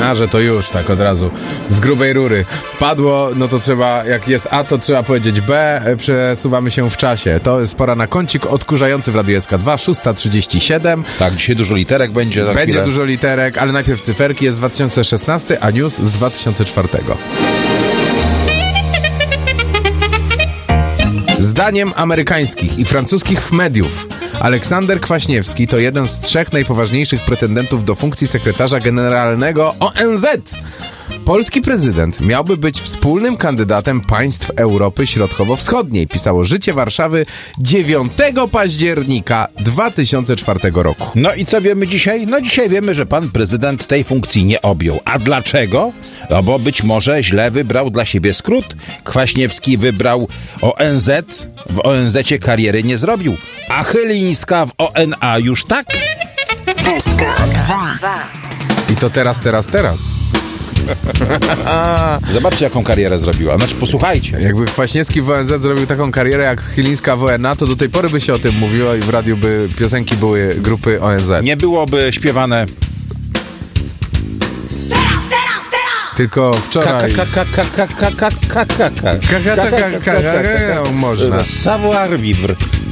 A, że to już tak od razu z grubej rury padło, no to trzeba, jak jest A, to trzeba powiedzieć B. Przesuwamy się w czasie. To jest pora na kącik odkurzający w Radiu SK2, 6:37. Tak, dzisiaj dużo literek będzie. Będzie dużo literek, ale najpierw cyferki. Jest 2016, a news z 2004. Zdaniem amerykańskich i francuskich mediów Aleksander Kwaśniewski to jeden z 3 najpoważniejszych pretendentów do funkcji sekretarza generalnego ONZ. Polski prezydent miałby być wspólnym kandydatem państw Europy Środkowo-Wschodniej, pisało Życie Warszawy 9 października 2004 roku. No i co wiemy dzisiaj? No dzisiaj wiemy, że pan prezydent tej funkcji nie objął. A dlaczego? No bo być może źle wybrał dla siebie skrót. Kwaśniewski wybrał ONZ, w ONZ-cie kariery nie zrobił, a Chylińska w ONA już tak. SK2. I to teraz. Zobaczcie, jaką karierę zrobiła. Znaczy, posłuchajcie. Jakby Kwaśniewski w ONZ zrobił taką karierę jak Chylińska w ONA, to do tej pory by się o tym mówiło i w radiu by piosenki były grupy ONZ. Nie byłoby śpiewane... Tylko wczoraj... Można. Można. Savoir vivre.